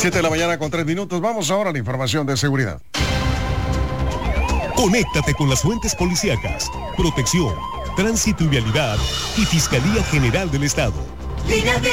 7 de la mañana con 3 minutos. Vamos ahora a la información de seguridad. Conéctate con las fuentes policíacas, protección, tránsito y vialidad y Fiscalía General del Estado.